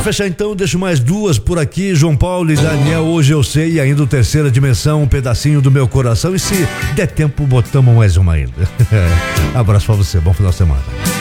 Fechar então, deixo mais duas por aqui, João Paulo e Daniel, hoje eu sei, ainda o Terceira Dimensão, um pedacinho do meu coração, e se der tempo botamos mais uma ainda. Abraço pra você, bom final de semana.